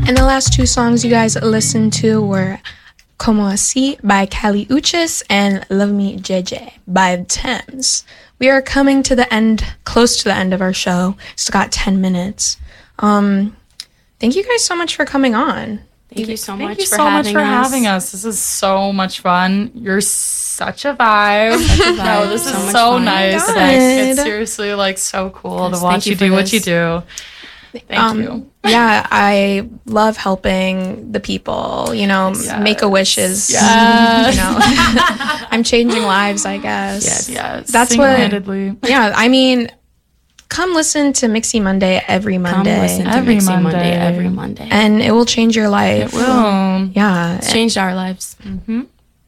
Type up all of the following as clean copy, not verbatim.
And the last two songs you guys listened to were Como Así by Kali Uchis and Love Me JJ by Thames. We are coming to the end, close to the end of our show. Still got 10 minutes. Thank you guys so much for coming on. Thank you so much for having us. This is so much fun. You're such a vibe. No, this is so nice. It's seriously like so cool to watch you do what you do. Thank you. Yeah, I love helping the people, Make-A-Wish is, I'm changing lives, I guess. Yes. That's yeah, I mean, come listen to Mixie Monday every Monday. Come listen to Mixie Monday every Monday. And it will change your life. It will. Yeah. It's changed our lives. Mm-hmm.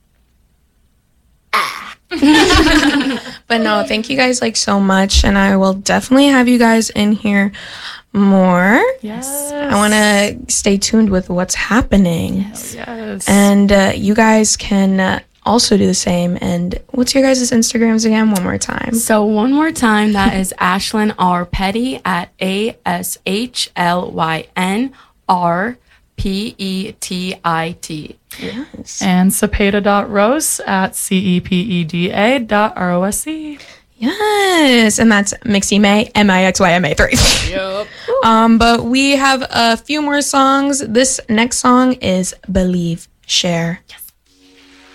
But no, thank you guys so much. And I will definitely have you guys in here more. Yes. I want to stay tuned with what's happening. Yes. And you guys can also do the same. And what's your guys' Instagrams again? One more time. So one more time, that is Ashlyn R. Petty at ASHLYNRPETIT. Yes. And Cepeda.Rose at CEPEDA.ROSE. Yes, and that's Mixie May, MIXYMA3. Yep. But we have a few more songs. This next song is Believe, Share. Yes.